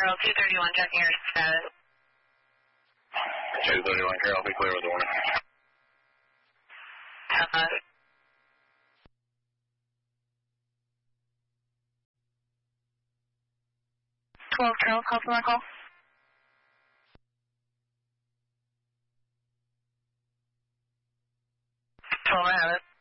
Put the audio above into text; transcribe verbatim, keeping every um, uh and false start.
Carol, two thirty-one, checking your status. two thirty-one, Carol, be clear with the warning. Uh, twelve, Carol, call from our call. twelve, I have it.